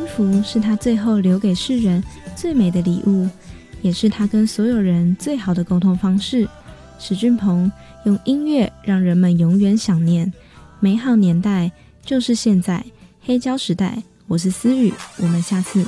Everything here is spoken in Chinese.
服是他最后留给世人最美的礼物，也是他跟所有人最好的沟通方式。史俊鹏用音乐让人们永远想念美好年代，就是现在，黑胶时代。我是思雨，我们下次